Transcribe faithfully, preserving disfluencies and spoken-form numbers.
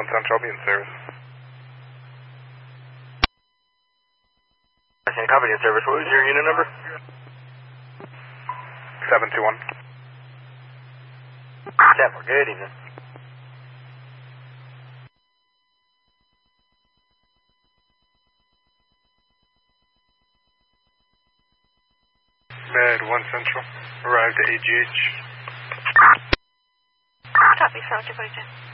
one Central, be in service. Can copy in service. What was your unit number? seven two one. Temple, good evening. Med one Central, arrived at A G H. Copy, seven two forty-two.